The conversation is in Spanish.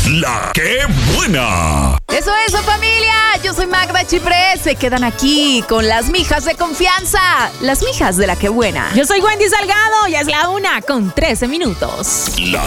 La que buena. Eso, familia. Yo soy Magda Chiprés. Se quedan aquí con las mijas de confianza. Las mijas de La que buena. Yo soy Wendy Salgado. Ya es la 1:13. La